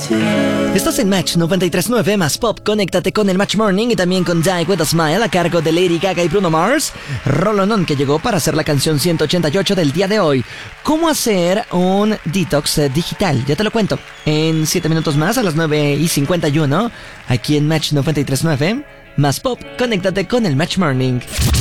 Estás en Match 93.9 más Pop. Conéctate con el Match Morning y también con Die With A Smile a cargo de Lady Gaga y Bruno Mars. Rolonón que llegó para hacer la canción 188 del día de hoy. ¿Cómo hacer un detox digital? Ya te lo cuento en 7 minutos más, a las 9:51, aquí en Match 93.9 más Pop. Conéctate con el Match Morning.